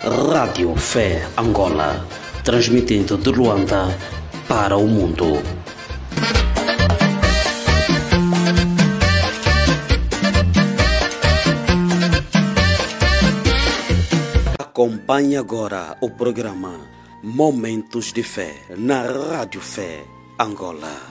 Rádio Fé Angola, transmitindo de Luanda para o mundo. Acompanhe agora o programa Momentos de Fé na Rádio Fé Angola.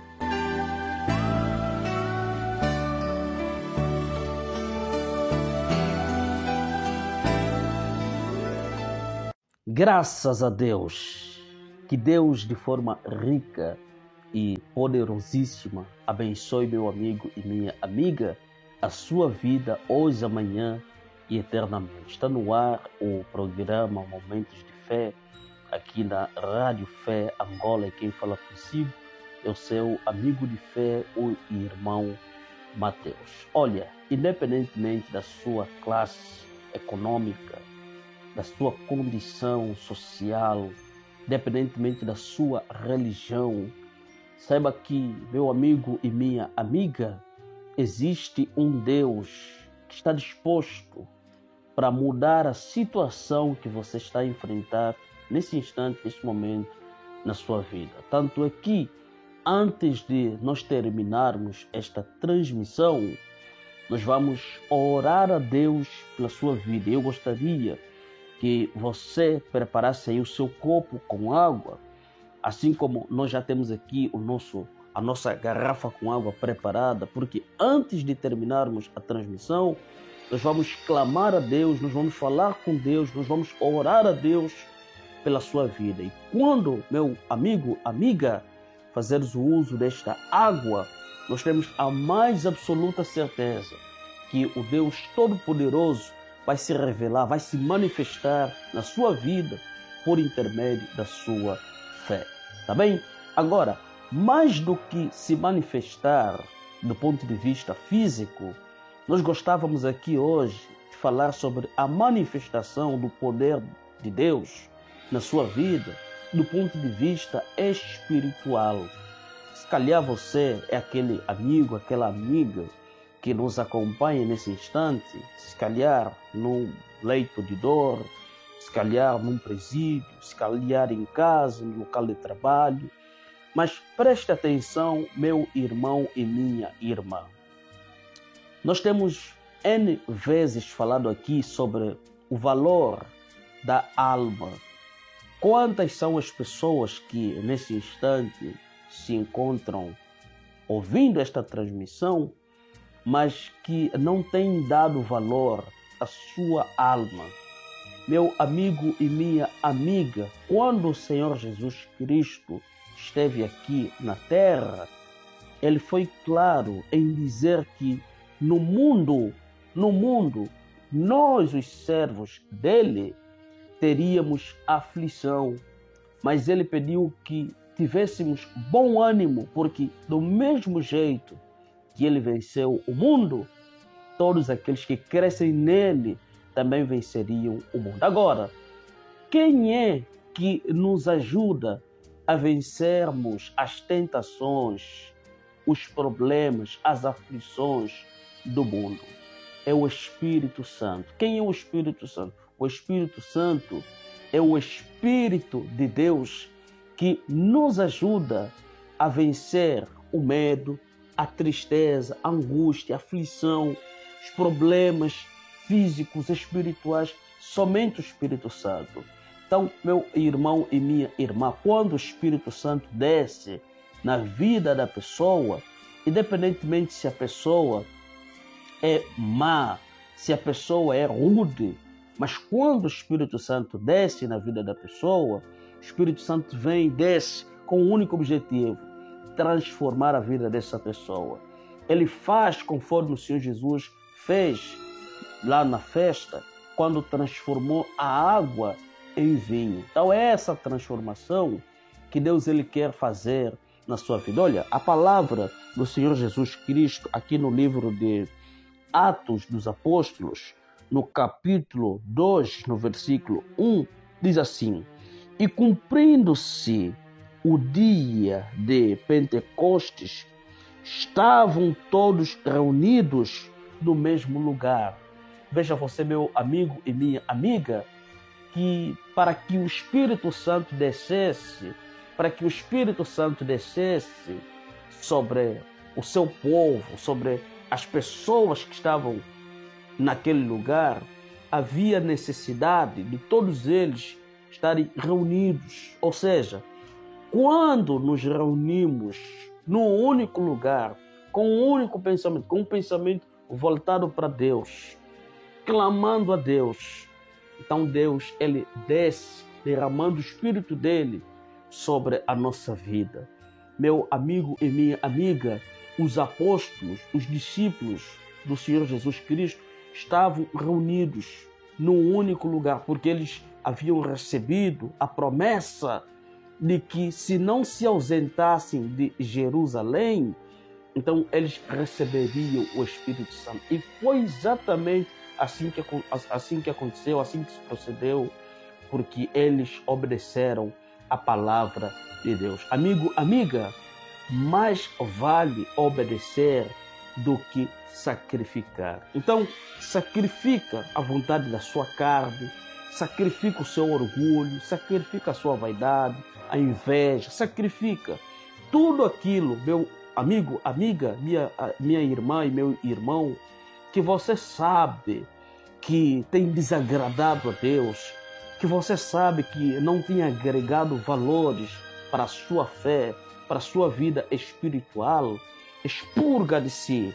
Graças a Deus, que Deus de forma rica e poderosíssima abençoe meu amigo e minha amiga, a sua vida hoje, amanhã e eternamente. Está no ar o programa Momentos de Fé, aqui na Rádio Fé Angola, e quem fala consigo é o seu amigo de fé, o irmão Mateus. Olha, independentemente da sua classe econômica, da sua condição social, independentemente da sua religião, saiba que, meu amigo e minha amiga, existe um Deus que está disposto para mudar a situação que você está a enfrentar nesse instante, neste momento, na sua vida. Tanto é que, antes de nós terminarmos esta transmissão, nós vamos orar a Deus pela sua vida. Eu gostaria que você preparasse aí o seu copo com água, assim como nós já temos aqui a nossa garrafa com água preparada, porque antes de terminarmos a transmissão, nós vamos clamar a Deus, nós vamos falar com Deus, nós vamos orar a Deus pela sua vida. E quando, meu amigo, amiga, fazeres o uso desta água, nós temos a mais absoluta certeza que o Deus Todo-Poderoso vai se revelar, vai se manifestar na sua vida por intermédio da sua fé. Tá bem? Agora, mais do que se manifestar do ponto de vista físico, nós gostávamos aqui hoje de falar sobre a manifestação do poder de Deus na sua vida do ponto de vista espiritual. Se calhar você é aquele amigo, aquela amiga que nos acompanha nesse instante, se calhar num leito de dor, se calhar num presídio, se calhar em casa, no local de trabalho. Mas preste atenção, meu irmão e minha irmã. Nós temos N vezes falado aqui sobre o valor da alma. Quantas são as pessoas que nesse instante se encontram ouvindo esta transmissão, mas que não têm dado valor à sua alma? Meu amigo e minha amiga, quando o Senhor Jesus Cristo esteve aqui na terra, ele foi claro em dizer que no mundo, nós, os servos dele, teríamos aflição, mas ele pediu que tivéssemos bom ânimo, porque do mesmo jeito que ele venceu o mundo, todos aqueles que crescem nele também venceriam o mundo. Agora, quem é que nos ajuda a vencermos as tentações, os problemas, as aflições do mundo? É o Espírito Santo. Quem é o Espírito Santo? O Espírito Santo é o Espírito de Deus que nos ajuda a vencer o medo, a tristeza, a angústia, a aflição, os problemas físicos, espirituais. Somente o Espírito Santo. Então, meu irmão e minha irmã, quando o Espírito Santo desce na vida da pessoa, independentemente se a pessoa é má, se a pessoa é rude, mas quando o Espírito Santo desce na vida da pessoa, o Espírito Santo vem e desce com o único objetivo: transformar a vida dessa pessoa. Ele faz conforme o Senhor Jesus fez lá na festa, quando transformou a água em vinho. Então é essa transformação que Deus ele quer fazer na sua vida. Olha, a palavra do Senhor Jesus Cristo aqui no livro de Atos dos Apóstolos, no capítulo 2, no versículo 1, diz assim: e cumprindo-se o dia de Pentecostes, estavam todos reunidos no mesmo lugar. Veja você, meu amigo e minha amiga, que para que o Espírito Santo descesse, sobre o seu povo, sobre as pessoas que estavam naquele lugar, havia necessidade de todos eles estarem reunidos. Ou seja, quando nos reunimos num único lugar, com um único pensamento, com um pensamento voltado para Deus, clamando a Deus, então Deus, ele desce, derramando o Espírito dele sobre a nossa vida. Meu amigo e minha amiga, os apóstolos, os discípulos do Senhor Jesus Cristo estavam reunidos num único lugar, porque eles haviam recebido a promessa de que se não se ausentassem de Jerusalém, então eles receberiam o Espírito Santo. E foi exatamente assim que aconteceu, assim que se procedeu, porque eles obedeceram a palavra de Deus. Amigo, amiga, mais vale obedecer do que sacrificar. Então, sacrifica a vontade da sua carne, sacrifica o seu orgulho, sacrifica a sua vaidade, a inveja, sacrifica tudo aquilo, meu amigo, amiga, minha irmã e meu irmão, que você sabe que tem desagradado a Deus, que você sabe que não tem agregado valores para a sua fé, para a sua vida espiritual. Expurga de si,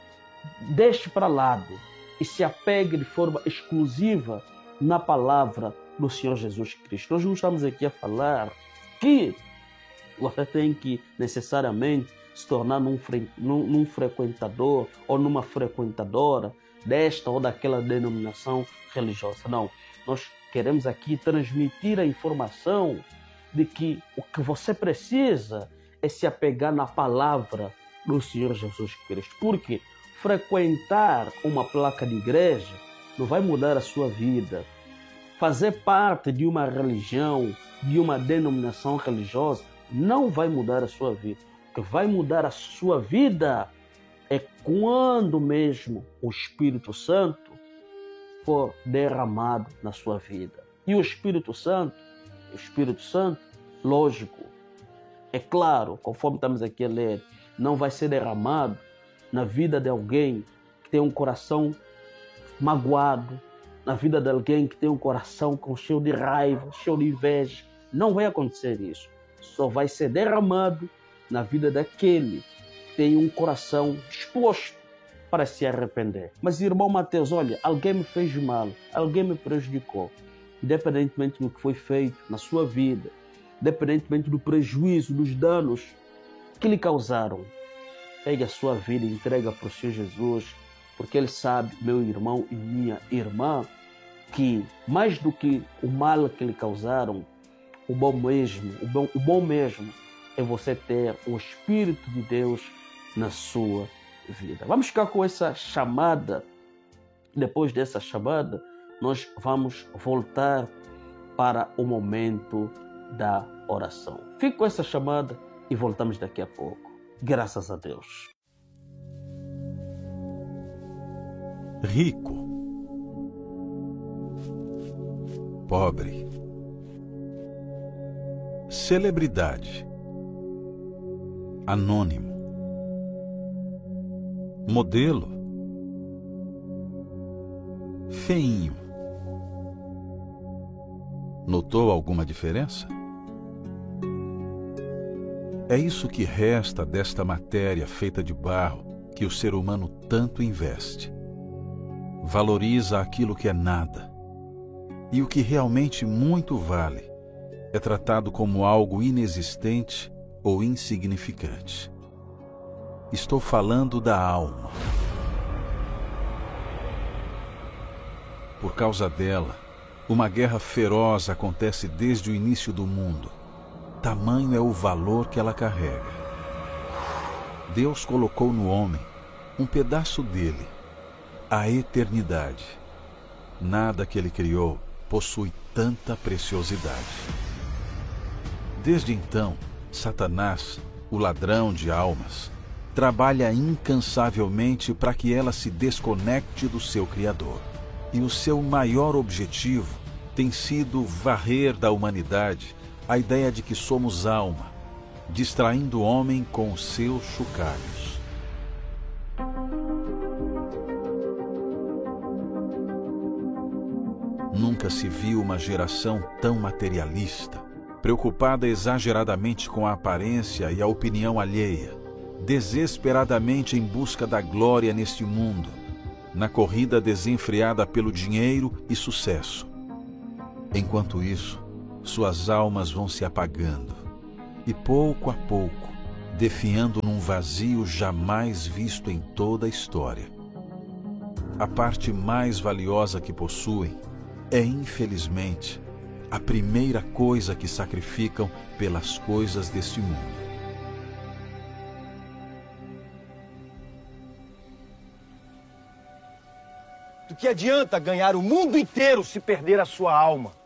deixe para lado e se apegue de forma exclusiva na palavra do Senhor Jesus Cristo. Nós não estamos aqui a falar que você tem que necessariamente se tornar num frequentador ou numa frequentadora desta ou daquela denominação religiosa. Não, nós queremos aqui transmitir a informação de que o que você precisa é se apegar na palavra do Senhor Jesus Cristo. Porque frequentar uma placa de igreja não vai mudar a sua vida. Fazer parte de uma religião, de uma denominação religiosa, não vai mudar a sua vida. O que vai mudar a sua vida é quando mesmo o Espírito Santo for derramado na sua vida. E o Espírito Santo, lógico, é claro, conforme estamos aqui a ler, não vai ser derramado na vida de alguém que tem um coração magoado, na vida de alguém que tem um coração cheio de raiva, cheio de inveja. Não vai acontecer isso. Só vai ser derramado na vida daquele que tem um coração disposto para se arrepender. Mas, irmão Mateus, olha, alguém me fez mal, alguém me prejudicou. Independentemente do que foi feito na sua vida, independentemente do prejuízo, dos danos que lhe causaram, pegue a sua vida e entrega para o Senhor Jesus, porque Ele sabe, meu irmão e minha irmã, que mais do que o mal que lhe causaram, o bom mesmo é você ter o Espírito de Deus na sua vida. Vamos ficar com essa chamada. Depois dessa chamada, nós vamos voltar para o momento da oração. Fique com essa chamada e voltamos daqui a pouco. Graças a Deus. Rico, pobre, celebridade, anônimo, modelo, feinho. Notou alguma diferença? É isso que resta desta matéria feita de barro que o ser humano tanto investe. Valoriza aquilo que é nada, e o que realmente muito vale é tratado como algo inexistente ou insignificante. Estou falando da alma. Por causa dela, uma guerra feroz acontece desde o início do mundo. Tamanho é o valor que ela carrega. Deus colocou no homem um pedaço dele, a eternidade. Nada que ele criou possui tanta preciosidade. Desde então, Satanás, o ladrão de almas, trabalha incansavelmente para que ela se desconecte do seu Criador. E o seu maior objetivo tem sido varrer da humanidade a ideia de que somos alma, distraindo o homem com os seus chocalhos. Nunca se viu uma geração tão materialista, preocupada exageradamente com a aparência e a opinião alheia, desesperadamente em busca da glória neste mundo, na corrida desenfreada pelo dinheiro e sucesso. Enquanto isso, suas almas vão se apagando e, pouco a pouco, definhando num vazio jamais visto em toda a história. A parte mais valiosa que possuem é, infelizmente, a primeira coisa que sacrificam pelas coisas deste mundo. Do que adianta ganhar o mundo inteiro se perder a sua alma?